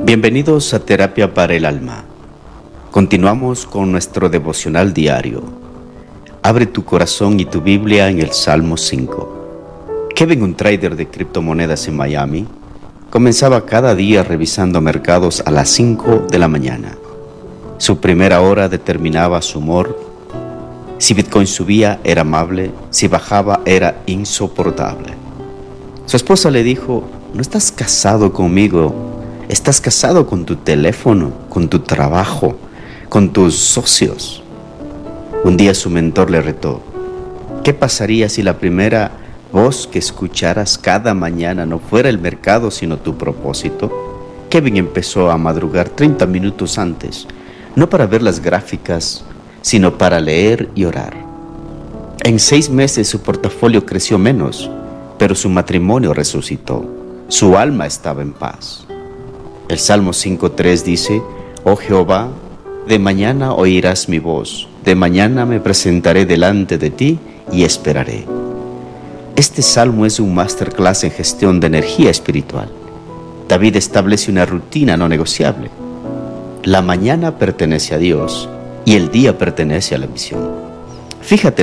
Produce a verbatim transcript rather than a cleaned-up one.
Bienvenidos a Terapia para el Alma. Continuamos con nuestro devocional diario. Abre tu corazón y tu Biblia en el Salmo cinco. Kevin, un trader de criptomonedas en Miami, comenzaba cada día revisando mercados a las cinco de la mañana. Su primera hora determinaba su humor. Si Bitcoin subía, era amable; si bajaba, era insoportable. Su esposa le dijo: "No estás casado conmigo, estás casado con tu teléfono, con tu trabajo, con tus socios". Un día su mentor le retó: "¿Qué pasaría si la primera voz que escucharas cada mañana no fuera el mercado, sino tu propósito?". Kevin empezó a madrugar treinta minutos antes, no para ver las gráficas, sino para leer y orar. En seis meses su portafolio creció menos, pero su matrimonio resucitó. Su alma estaba en paz. El Salmo cinco tres dice: "Oh Jehová, de mañana oirás mi voz, de mañana me presentaré delante de ti y esperaré". Este salmo es un masterclass en gestión de energía espiritual. David establece una rutina no negociable. La mañana pertenece a Dios y el día pertenece a la misión. Fíjate